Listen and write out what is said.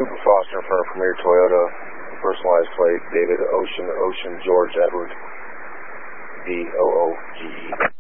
Cooper Foster in front of Premier Toyota. Personalized plate, David Ocean, George Edward, D-O-O-G-E.